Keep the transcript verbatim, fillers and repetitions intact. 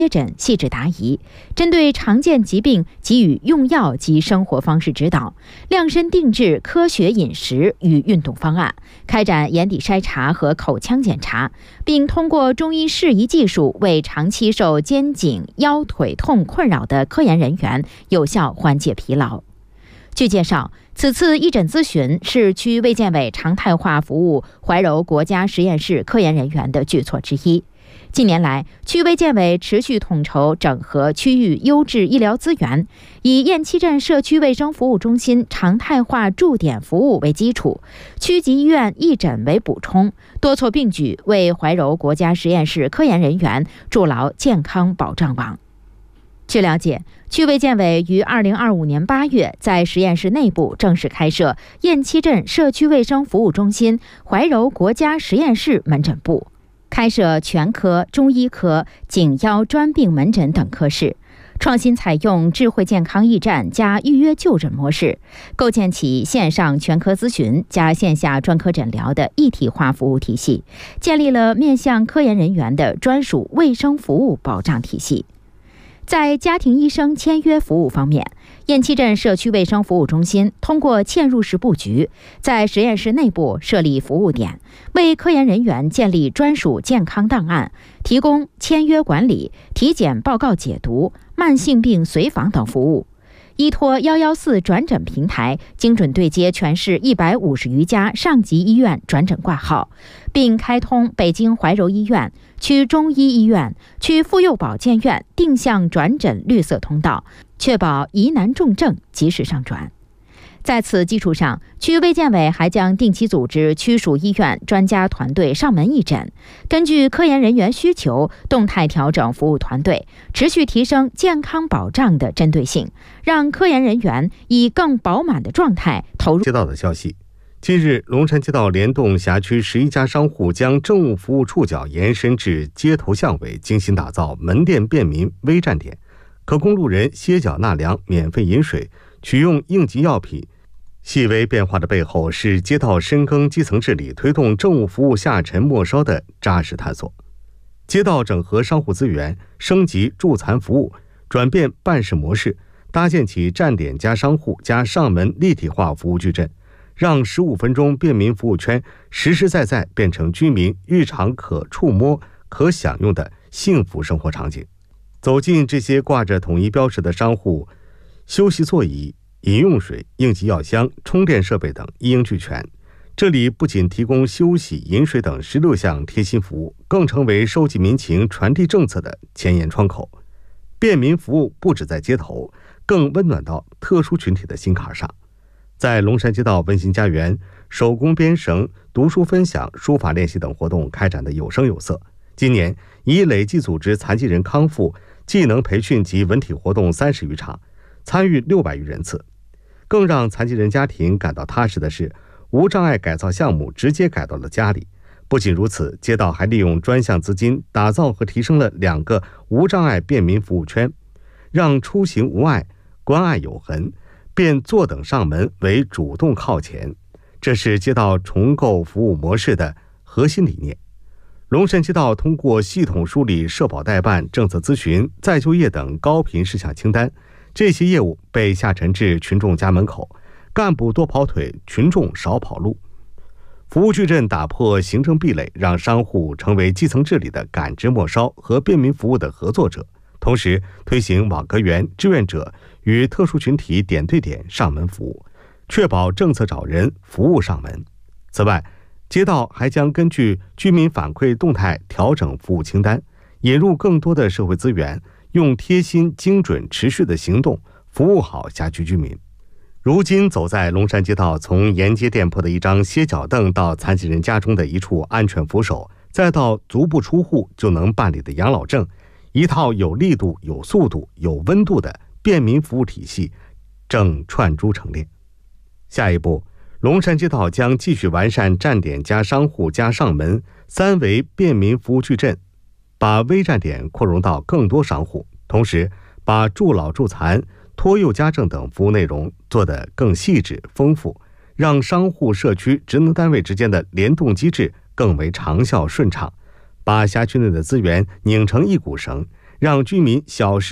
接诊细致答疑，针对常见疾病给予用药及生活方式指导，量身定制科学饮食与运动方案，开展眼底筛查和口腔检查，并通过中医适宜技术为长期受肩颈、腰腿痛困扰的科研人员有效缓解疲劳。据介绍，此次义诊咨询是区卫健委常态化服务怀柔国家实验室科研人员的举措之一。近年来，区卫健委持续统筹整合区域优质医疗资源，以雁栖镇社区卫生服务中心常态化驻点服务为基础，区级医院义诊为补充，多措并举，为怀柔国家实验室科研人员筑牢健康保障网。据了解，区卫健委于二零二五年八月在实验室内部正式开设雁栖镇社区卫生服务中心怀柔国家实验室门诊部，开设全科、中医科、颈腰专病门诊等科室，创新采用智慧健康驿站加预约就诊模式，构建起线上全科咨询加线下专科诊疗的一体化服务体系，建立了面向科研人员的专属卫生服务保障体系。在家庭医生签约服务方面，雁栖镇社区卫生服务中心通过嵌入式布局，在实验室内部设立服务点，为科研人员建立专属健康档案，提供签约管理、体检报告解读、慢性病随访等服务。依托一一四转诊平台，精准对接全市一百五十余家上级医院转诊挂号，并开通北京怀柔医院、区中医医院、区妇幼保健院定向转诊绿色通道，确保疑难重症及时上转。在此基础上，区卫健委还将定期组织区属医院专家团队上门义诊，根据科研人员需求，动态调整服务团队，持续提升健康保障的针对性，让科研人员以更饱满的状态投入。 接到的消息，近日，龙山街道联动辖区十一家商户将政务服务触角延伸至街头巷尾，精心打造门店便民微站点，可供路人歇脚纳凉、免费饮水、取用应急药品。细微变化的背后是街道深耕基层治理、推动政务服务下沉末梢的扎实探索。街道整合商户资源，升级助残服务，转变办事模式，搭建起站点加商户加上门立体化服务矩阵，让十五分钟便民服务圈实实在在变成居民日常可触摸、可享用的幸福生活场景。走进这些挂着统一标识的商户，休息座椅、饮用水、应急药箱、充电设备等一应俱全。这里不仅提供休息、饮水等十六项贴心服务，更成为收集民情、传递政策的前沿窗口。便民服务不止在街头，更温暖到特殊群体的心坎上。在龙山街道温馨家园，手工编绳、读书分享、书法练习等活动开展的有声有色。今年已累计组织残疾人康复、技能培训及文体活动三十余场，参与六百余人次。更让残疾人家庭感到踏实的是，无障碍改造项目直接改到了家里。不仅如此，街道还利用专项资金打造和提升了两个无障碍便民服务圈，让出行无碍、关爱有痕，变坐等上门为主动靠前。这是街道重构服务模式的核心理念。龙山街道通过系统梳理社保代办、政策咨询、再就业等高频事项清单，这些业务被下沉至群众家门口，干部多跑腿，群众少跑路。服务矩阵打破行政壁垒，让商户成为基层治理的感知末梢和便民服务的合作者，同时推行网格员、志愿者与特殊群体点对点上门服务，确保政策找人，服务上门。此外，街道还将根据居民反馈动态调整服务清单，引入更多的社会资源，用贴心、精准、持续的行动服务好辖区居民。如今走在龙山街道，从沿街店铺的一张歇脚凳到残疾人家中的一处安全扶手，再到足不出户就能办理的养老证，一套有力度、有速度、有温度的便民服务体系正串珠成列。下一步，龙山街道将继续完善站点加商户加上门三维便民服务矩阵，把微站点扩容到更多商户，同时把助老助残、托幼家政等服务内容做得更细致丰富，让商户、社区、职能单位之间的联动机制更为长效顺畅，把辖区内的资源拧成一股绳， 让居民小事